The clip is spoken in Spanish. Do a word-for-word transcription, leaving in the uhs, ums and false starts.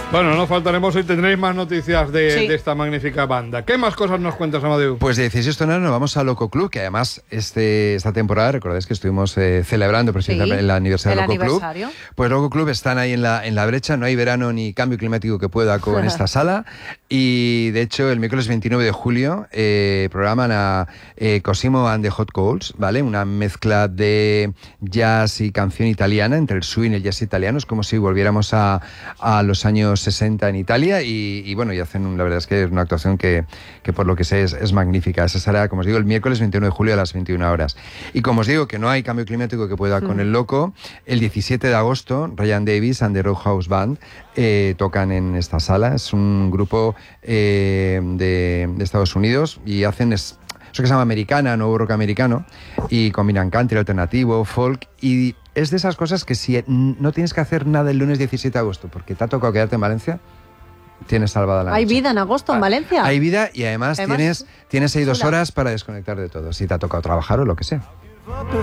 Bueno, no faltaremos y tendréis más noticias de, Sí. de esta magnífica banda. ¿Qué más cosas nos cuentas, Amadeu? Pues de dieciséis toneladas nos vamos a Loco Club, que además este, esta temporada, recordáis que estuvimos eh, celebrando precisamente Sí, el aniversario el de Loco aniversario. Club. Pues Loco Club están ahí en la, en la brecha, no hay verano ni cambio climático que pueda con esta sala. Y de hecho, el miércoles veintinueve de julio eh, programan a eh, Cosimo and the Hot Coals, ¿vale? Una mezcla de jazz y canción italiana, entre el swing y el jazz italiano. Es como si volviéramos a, a los años sesenta en Italia. Y, y bueno, y hacen, un- la verdad es que es una actuación que, que por lo que sé es, es magnífica. Esa será, como os digo, el miércoles veintiuno de julio a las veintiuna horas. Y como os digo, que no hay cambio climático que pueda con el Loco, el diecisiete de agosto, Ryan Davis and the Roadhouse Band eh, tocan en esta sala. Es un grupo eh, de, de Estados Unidos y hacen es- eso que se llama americana, nuevo rock americano, y combinan country, alternativo, folk, y es de esas cosas que si no tienes que hacer nada el lunes diecisiete de agosto porque te ha tocado quedarte en Valencia, tienes salvada la Hay noche. vida en agosto en Valencia. Hay vida y además, Además, tienes, tienes ahí dos chula. horas para desconectar de todo, si te ha tocado trabajar o lo que sea.